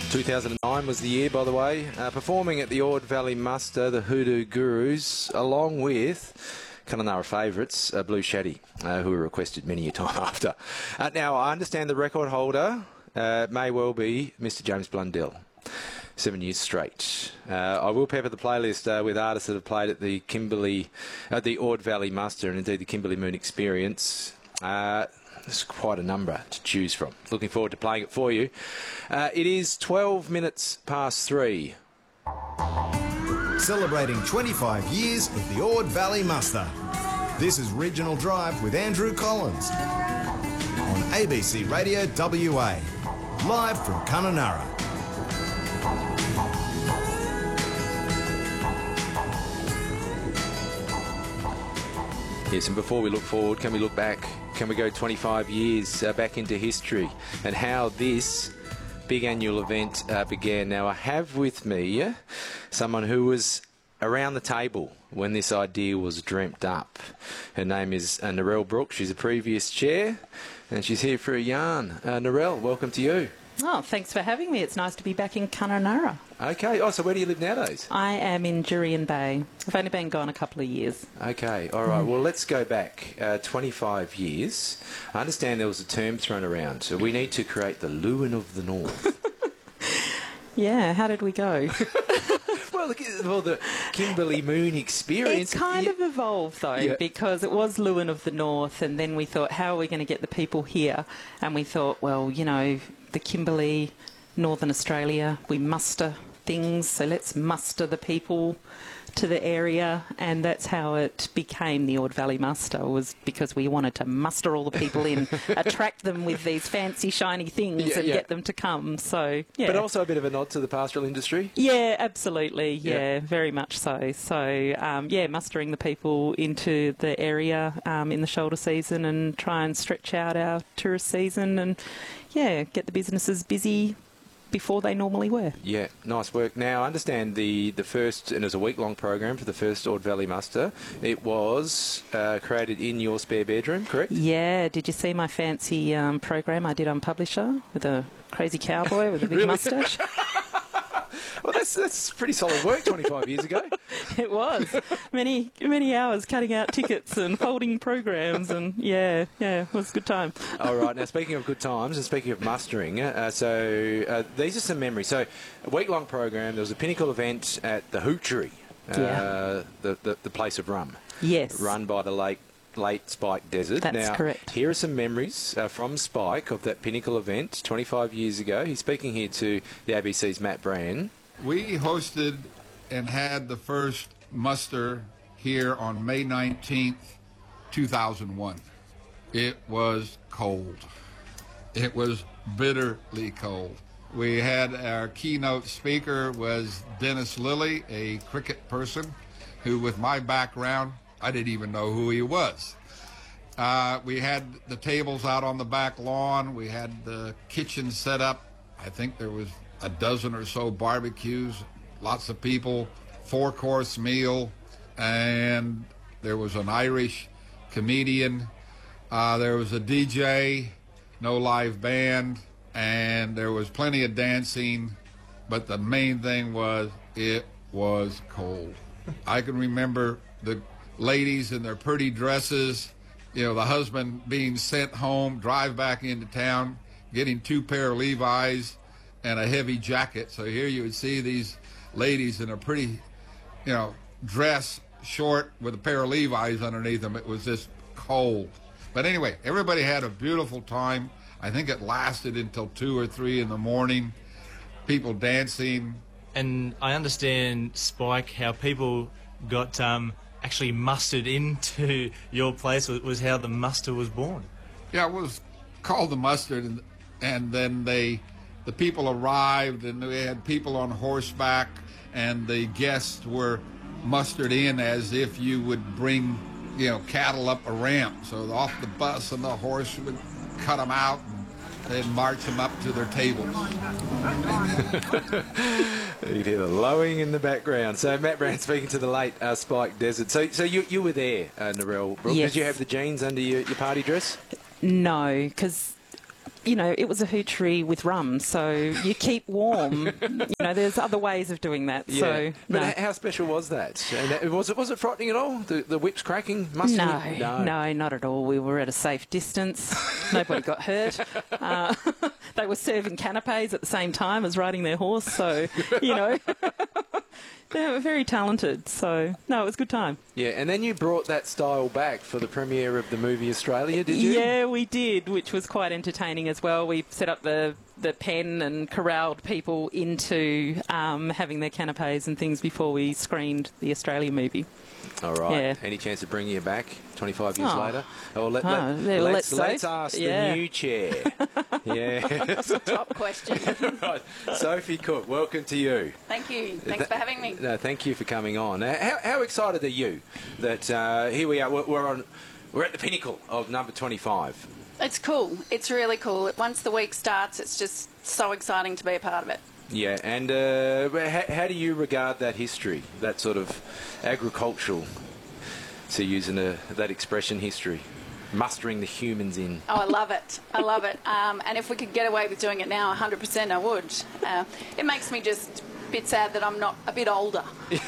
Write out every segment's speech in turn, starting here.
2009 was the year, by the way. Performing at the Ord Valley Muster, the Hoodoo Gurus, along with Kununurra favourites, Blue Shaddy, who were requested many a time after. Now, I understand the record holder may well be Mr. James Blundell. 7 years straight. I will pepper the playlist with artists that have played at the the Ord Valley Muster and indeed the Kimberley Moon Experience. There's quite a number to choose from. Looking forward to playing it for you. It is 12 minutes past 3. Celebrating 25 years of the Ord Valley Muster. This is Regional Drive with Andrew Collins on ABC Radio WA, live from Kununurra. Yes, and before we look forward, can we look back? Can we go 25 years back into history and how this big annual event began? Now, I have with me someone who was around the table when this idea was dreamt up. Her name is Narelle Brooks. She's a previous chair, and she's here for a yarn. Narelle, welcome to you. Oh, thanks for having me. It's nice to be back in Kununurra. Okay. Oh, so where do you live nowadays? I am in Jurien Bay. I've only been gone a couple of years. Okay. All right. Well, let's go back 25 years. I understand there was a term thrown around. So we need to create the Lewin of the North. Yeah. How did we go? Well, the Kimberley Moon Experience. It kind of evolved, though, because it was Lewin of the North, and then we thought, how are we going to get the people here? And we thought, well, you know, the Kimberley, Northern Australia, we muster things, so let's muster the people to the area, and that's how it became the Ord Valley Muster, was because we wanted to muster all the people in, attract them with these fancy, shiny things and get them to come. So, yeah. But also a bit of a nod to the pastoral industry? Yeah, absolutely. Yeah, very much so. So, mustering the people into the area in the shoulder season and try and stretch out our tourist season and, get the businesses busy before they normally were. Yeah, nice work. Now, I understand the first, and it was a week-long program for the first Ord Valley Muster. It was created in your spare bedroom, correct? Yeah. Did you see my fancy program I did on Publisher with a crazy cowboy with a big moustache? Well, that's pretty solid work 25 years ago. It was. Many hours cutting out tickets and folding programs, and it was a good time. All right. Now, speaking of good times and speaking of mustering, these are some memories. So, a week-long program, there was a pinnacle event at the Hoochery, the place of rum. Yes. Run by the late Spike Desert. That's correct. Here are some memories from Spike of that pinnacle event 25 years ago. He's speaking here to the ABC's Matt Brand. We hosted and had the first muster here on May 19th, 2001. It was cold. It was bitterly cold. We had our keynote speaker was Dennis Lilly, a cricket person who, with my background, I didn't even know who he was. We had the tables out on the back lawn. We had the kitchen set up. I think there was a dozen or so barbecues, lots of people, 4-course meal, and there was an Irish comedian. There was a DJ, no live band, and there was plenty of dancing, but the main thing was it was cold. I can remember the ladies in their pretty dresses, the husband being sent home, drive back into town, getting 2 pair of Levi's and a heavy jacket. So here you would see these ladies in a pretty, dress, short, with a pair of Levi's underneath them. It was just cold. But anyway, everybody had a beautiful time. I think it lasted until 2 or 3 in the morning. People dancing. And I understand, Spike, how people got actually mustered into your place was how the muster was born. Yeah, it was called the muster, and then the people arrived, and we had people on horseback, and the guests were mustered in as if you would bring, cattle up a ramp. So off the bus and the horse would cut them out and then march them up to their tables. You'd hear the lowing in the background. So Matt Brand speaking to the late Spike Desert. So you were there, Narelle Brooks. Yes. Did you have the jeans under your party dress? No, because you know, it was a hoochery with rum, so you keep warm. You know, there's other ways of doing that. Yeah. So, but no. how special was that? And was it frightening at all? The whips cracking? No, not at all. We were at a safe distance. Nobody got hurt. They were serving canapes at the same time as riding their horse, so, you know. They were very talented, so, no, it was a good time. Yeah, and then you brought that style back for the premiere of the movie Australia, did you? Yeah, we did, which was quite entertaining as well. We set up the pen and corralled people into having their canapes and things before we screened the Australia movie. All right. Yeah. Any chance of bringing you back 25 years later? Oh, let's ask the new chair. Yeah. Top question. Right. At Cook, welcome to you. Thank you. Thanks for having me. No, thank you for coming on. How excited are you that here we are? We're at the pinnacle of number 25. It's cool. It's really cool. Once the week starts, it's just so exciting to be a part of it. Yeah, and how do you regard that history, that sort of agricultural, to using that expression, history, mustering the humans in? Oh, I love it. I love it. And if we could get away with doing it now, 100% I would. It makes me just a bit sad that I'm not a bit older.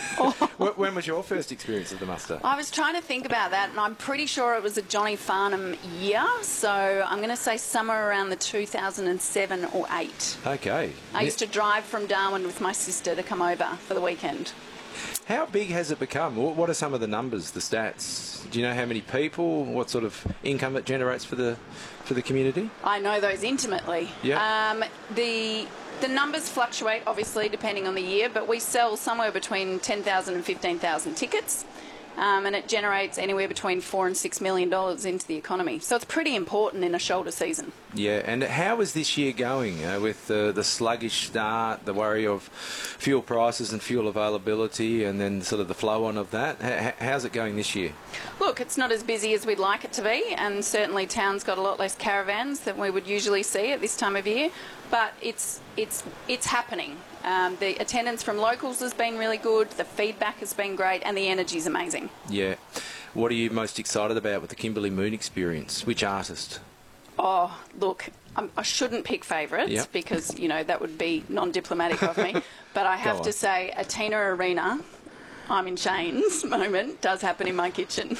When was your first experience of the muster? I was trying to think about that, and I'm pretty sure it was a Johnny Farnham year, so I'm going to say somewhere around the 2007 or 8. Okay. I used to drive from Darwin with my sister to come over for the weekend. How big has it become? What are some of the numbers, the stats? Do you know how many people, what sort of income it generates for the community? I know those intimately. Yeah. The numbers fluctuate, obviously, depending on the year, but we sell somewhere between 10,000 and 15,000 tickets, and it generates anywhere between $4 and $6 million into the economy. So it's pretty important in a shoulder season. Yeah, and how is this year going with the sluggish start, the worry of fuel prices and fuel availability, and then sort of the flow-on of that? How's it going this year? Look, it's not as busy as we'd like it to be, and certainly town's got a lot less caravans than we would usually see at this time of year, but it's happening. The attendance from locals has been really good, the feedback has been great, and the energy's amazing. Yeah. What are you most excited about with the Kimberley Moon experience? Which artist? Oh, look, I shouldn't pick favourites because, you know, that would be non-diplomatic of me, but I have to say Atina Arena, I'm in chains moment, does happen in my kitchen.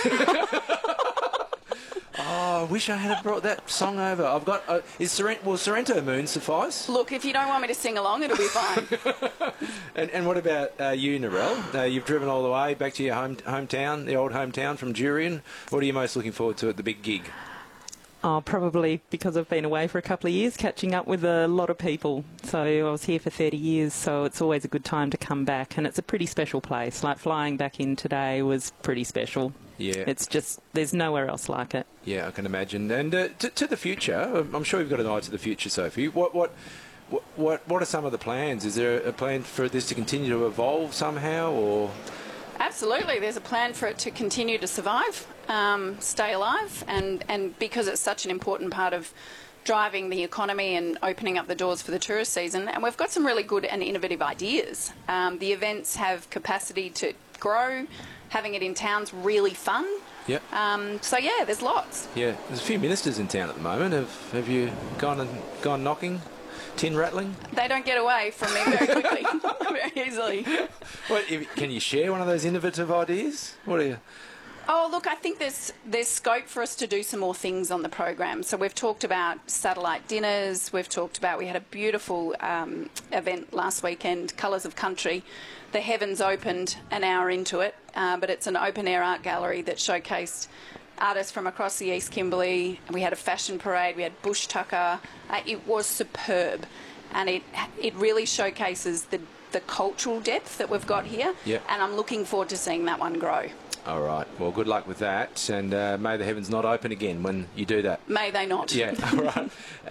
Oh, I wish I had brought that song over. I've got. Will Sorrento Moon suffice? Look, if you don't want me to sing along, it'll be fine. And what about you, Narelle? You've driven all the way back to your hometown, the old hometown from Jurien. What are you most looking forward to at the big gig? Oh, probably because I've been away for a couple of years, catching up with a lot of people. So I was here for 30 years, so it's always a good time to come back. And it's a pretty special place. Like flying back in today was pretty special. Yeah. It's just, there's nowhere else like it. Yeah, I can imagine. And to the future, I'm sure you've got an eye to the future, Sophie. What are some of the plans? Is there a plan for this to continue to evolve somehow, or...? Absolutely. There's a plan for it to continue to survive, stay alive, and because it's such an important part of driving the economy and opening up the doors for the tourist season. And we've got some really good and innovative ideas. The events have capacity to grow. Having it in town's really fun. Yep. So, yeah, there's lots. Yeah. There's a few ministers in town at the moment. Have you gone knocking? Tin rattling? They don't get away from me very quickly, very easily. Can you share one of those innovative ideas? What are you... Oh, look, I think there's scope for us to do some more things on the program. So we've talked about satellite dinners. We've talked about, we had a beautiful event last weekend, Colours of Country. The Heavens opened an hour into it, but it's an open-air art gallery that showcased artists from across the East Kimberley. We had a fashion parade. We had Bush Tucker. It was superb, and it really showcases the cultural depth that we've got here. Yep. And I'm looking forward to seeing that one grow. All right. Well, good luck with that, and may the heavens not open again when you do that. May they not. Yeah. All right.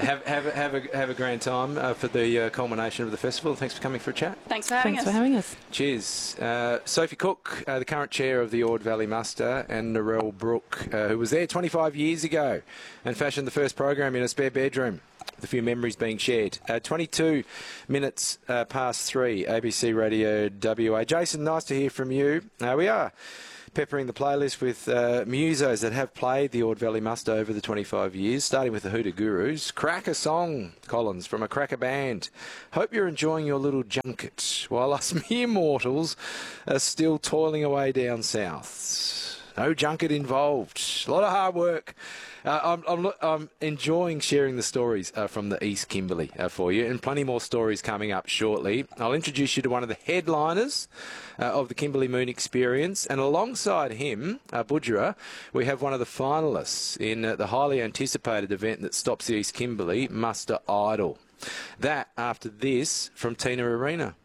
Have a grand time for the culmination of the festival. Thanks for coming for a chat. Thanks for having us. Thanks for having us. Cheers. Sophie Cook, the current chair of the Ord Valley Muster, and Narelle Brooke, who was there 25 years ago and fashioned the first program in a spare bedroom. A few memories being shared. 22 minutes past 3, ABC Radio WA. Jason, nice to hear from you. We are peppering the playlist with musos that have played the Ord Valley Muster over the 25 years, starting with the Hoodoo Gurus. Cracker song, Collins, from a cracker band. Hope you're enjoying your little junket while us mere mortals are still toiling away down south. No junket involved. A lot of hard work. I'm enjoying sharing the stories from the East Kimberley for you, and plenty more stories coming up shortly. I'll introduce you to one of the headliners of the Kimberley Moon Experience, and alongside him, Budgerah, we have one of the finalists in the highly anticipated event that stops the East Kimberley, Muster Idol. That after this from Tina Arena.